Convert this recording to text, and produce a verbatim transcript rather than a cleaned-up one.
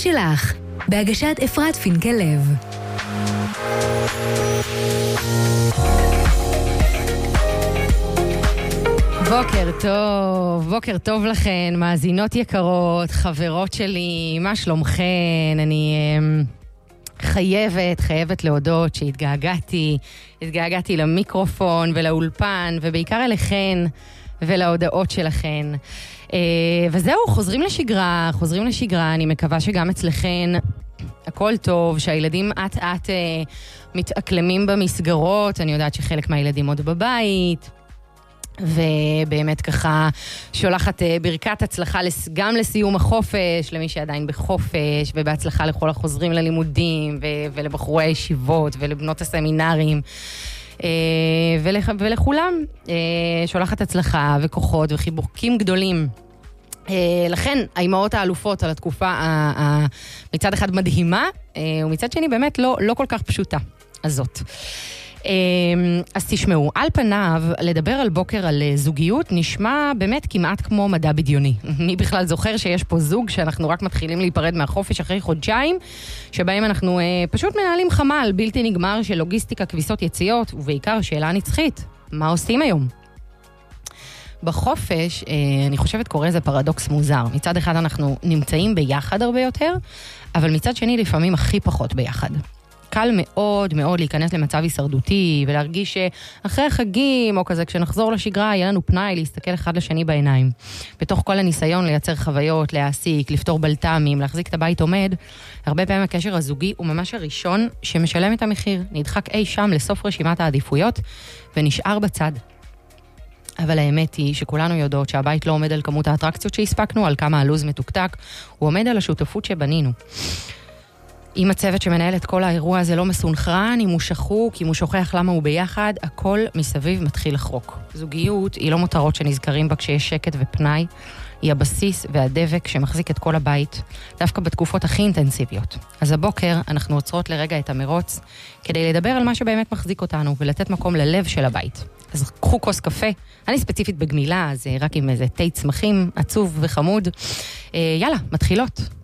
שלך, בהגשת אפרת פינקל לב. בוקר טוב, בוקר טוב לכן, מאזינות יקרות, חברות שלי, מה שלומכן? אני חייבת, חייבת להודות שהתגעגעתי, התגעגעתי למיקרופון ולאולפן, ובעיקר אליכן ולהודעות שלכן. וזהו, חוזרים לשגרה, חוזרים לשגרה, אני מקווה שגם אצלכן הכל טוב, שהילדים עט עט מתאקלמים במסגרות, אני יודעת שחלק מהילדים עוד בבית, ובאמת ככה שולחת ברכת הצלחה גם לסיום החופש, למי שעדיין בחופש, ובהצלחה לכל החוזרים ללימודים, ולבחורי הישיבות, ולבנות הסמינרים, ולכולם שולחת הצלחה וכוחות וחיבוקים גדולים. לכן האימהות האלופות על התקופה מצד אחד מדהימה, ומצד שני באמת לא, לא כל כך פשוטה הזאת. אז תשמעו, על פניו לדבר על בוקר על זוגיות נשמע באמת כמעט כמו מדע בדיוני. מי בכלל זוכר שיש פה זוג שאנחנו רק מתחילים להיפרד מהחופש אחרי חודשיים, שבהם אנחנו אה, פשוט מנהלים חמל בלתי נגמר של לוגיסטיקה, כביסות, יציאות, ובעיקר שאלה הנצחית, מה עושים היום? בחופש, אה, אני חושבת קורה איזה פרדוקס מוזר. מצד אחד אנחנו נמצאים ביחד הרבה יותר, אבל מצד שני לפעמים הכי פחות ביחד. קל מאוד מאוד להיכנס למצב הישרדותי ולהרגיש שאחרי החגים או כזה כשנחזור לשגרה יהיה לנו פנאי להסתכל אחד לשני בעיניים. בתוך כל הניסיון לייצר חוויות, להעסיק, לפתור בלת"מים, להחזיק את הבית עומד, הרבה פעמים הקשר הזוגי הוא ממש הראשון שמשלם את המחיר, נדחק אי שם לסוף רשימת העדיפויות ונשאר בצד. אבל האמת היא שכולנו יודעות שהבית לא עומד על כמות האטרקציות שהספקנו, על כמה הלוז מתוקתק, הוא עומד על השותפות שבנינו. אם הצוות שמנהל את כל האירוע הזה לא מסונכרן, אם הוא שחוק, אם הוא שוכח למה הוא ביחד, הכל מסביב מתחיל לחרוק. זוגיות היא לא מותרות שנזכרים בה כשיש שקט ופנאי, היא הבסיס והדבק שמחזיק את כל הבית, דווקא בתקופות הכי אינטנסיביות. אז הבוקר אנחנו עוצרות לרגע את המרוץ, כדי לדבר על מה שבאמת מחזיק אותנו, ולתת מקום ללב של הבית. אז קחו כוס קפה, אני ספציפית בגמילה, אז רק עם איזה תה צמחים, עצוב וחמוד. יאללה, מתחילות.